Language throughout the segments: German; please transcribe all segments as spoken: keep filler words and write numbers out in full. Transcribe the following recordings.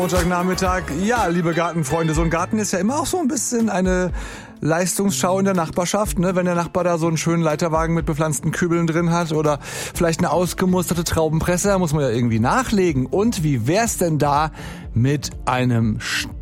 Montagnachmittag. Ja, liebe Gartenfreunde, so ein Garten ist ja immer auch so ein bisschen eine Leistungsschau in der Nachbarschaft, ne? Wenn der Nachbar da so einen schönen Leiterwagen mit bepflanzten Kübeln drin hat oder vielleicht eine ausgemusterte Traubenpresse, da muss man ja irgendwie nachlegen. Und wie wär's denn da mit einem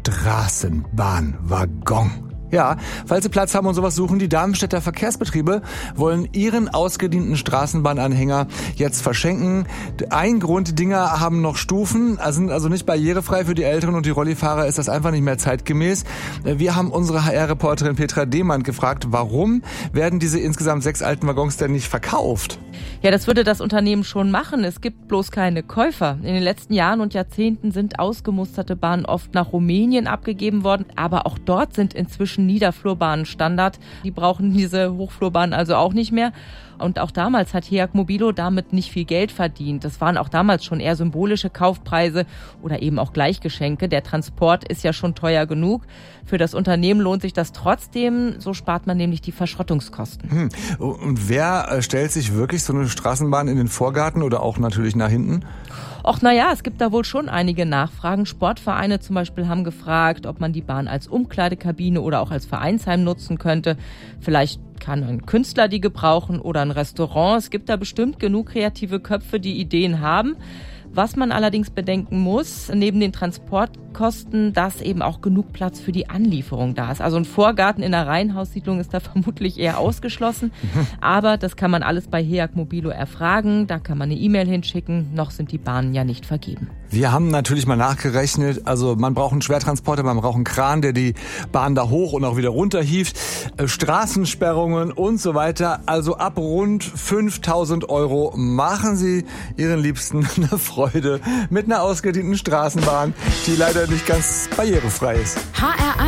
Straßenbahnwaggon? Ja, falls Sie Platz haben und sowas suchen, die Darmstädter Verkehrsbetriebe wollen ihren ausgedienten Straßenbahnanhänger jetzt verschenken. Ein Grund, die Dinger haben noch Stufen, sind also nicht barrierefrei. Für die Älteren und die Rollifahrer ist das einfach nicht mehr zeitgemäß. Wir haben unsere H R-Reporterin Petra Demand gefragt, warum werden diese insgesamt sechs alten Waggons denn nicht verkauft? Ja, das würde das Unternehmen schon machen. Es gibt bloß keine Käufer. In den letzten Jahren und Jahrzehnten sind ausgemusterte Bahnen oft nach Rumänien abgegeben worden. Aber auch dort sind inzwischen Niederflurbahnen Standard. Die brauchen diese Hochflurbahnen also auch nicht mehr. Und auch damals hat H E A C Mobilo damit nicht viel Geld verdient. Das waren auch damals schon eher symbolische Kaufpreise oder eben auch Gleichgeschenke. Der Transport ist ja schon teuer genug. Für das Unternehmen lohnt sich das trotzdem. So spart man nämlich die Verschrottungskosten. Hm. Und wer stellt sich wirklich so eine Straßenbahn in den Vorgarten oder auch natürlich nach hinten? Och, naja, es gibt da wohl schon einige Nachfragen. Sportvereine zum Beispiel haben gefragt, ob man die Bahn als Umkleidekabine oder auch als Vereinsheim nutzen könnte. Vielleicht kann ein Künstler die gebrauchen oder ein Restaurant. Es gibt da bestimmt genug kreative Köpfe, die Ideen haben. Was man allerdings bedenken muss, neben den Transportkosten, dass eben auch genug Platz für die Anlieferung da ist. Also ein Vorgarten in einer Reihenhaussiedlung ist da vermutlich eher ausgeschlossen. Aber das kann man alles bei H E A C Mobilo erfragen. Da kann man eine E-Mail hinschicken. Noch sind die Bahnen ja nicht vergeben. Wir haben natürlich mal nachgerechnet. Also man braucht einen Schwertransporter, man braucht einen Kran, der die Bahn da hoch und auch wieder runter hieft. Straßensperrungen und so weiter. Also ab rund fünftausend Euro machen Sie Ihren Liebsten eine Freude mit einer ausgedienten Straßenbahn, die leider nicht ganz barrierefrei ist. H R